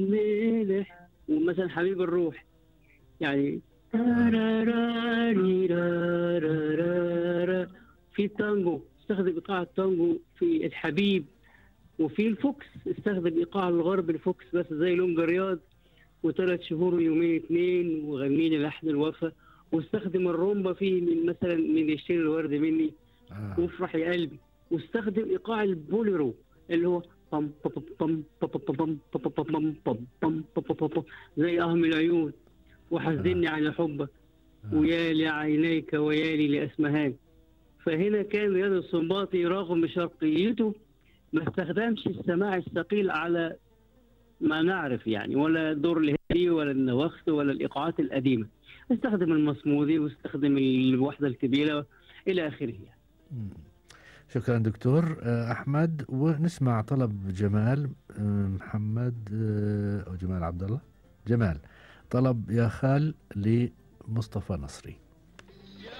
مالح، ومثلا حبيب الروح يعني. في التانجو استخدم ايقاع التانجو في الحبيب، وفي الفوكس استخدم ايقاع الغرب الفوكس بس زي لونجا رياض، وثلاث شهور ويومين اتنين، وغنيني لحن الوفا. واستخدم الرومبا فيه من مثلا من يشتري الورد مني، وافرح يا قلبي. واستخدم ايقاع البوليرو اللي هو بام بام بام بام بام بام بام بام بام بام، زي اهم العيون، وحزني على حبك، ويا لعينيك ويالي لاسمهان. فهنا كان رياض السنباطي رغم شرقيته ما استخدمش السماع الثقيل على ما نعرف يعني، ولا دور الهندي ولا النواخت ولا الايقاعات القديمه. استخدم المصمودي واستخدم الوحده الكبيره الى اخره يعني. شكرا دكتور أحمد. ونسمع طلب جمال محمد أو جمال عبد الله. جمال طلب يا خال لمصطفى نصري.